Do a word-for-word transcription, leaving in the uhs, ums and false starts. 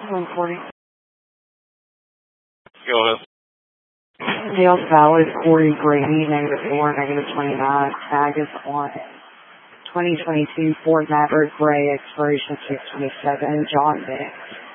one forty. Go ahead. Deals valid forty Brady, negative four, negative twenty-nine. Tag is on twenty twenty-two Ford Maverick Gray, expiration six twenty-seven. John Vick.